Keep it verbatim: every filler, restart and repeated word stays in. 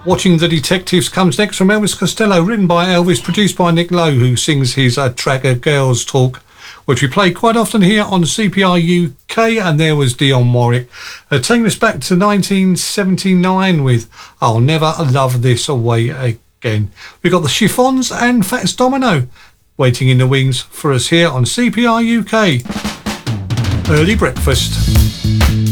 Watching the Detectives comes next from Elvis Costello, written by Elvis, produced by Nick Lowe, who sings his uh, track of Girls Talk, which we play quite often here on C P R U K, and there was Dionne Warwick. Uh, taking us back to nineteen seventy-nine with I'll Never Love This Away Again. We've got the Chiffons and Fats Domino waiting in the wings for us here on C P R U K. Early breakfast.